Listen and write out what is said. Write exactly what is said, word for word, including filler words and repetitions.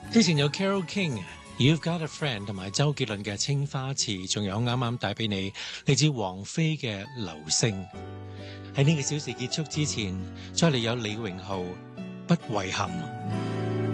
之前有 Carole King、You've Got a Friend 同埋周杰倫嘅《青花瓷》，仲有啱啱帶俾你嚟自王菲嘅《流星》。喺呢個小時結束之前，再嚟有李榮浩《不遺憾》。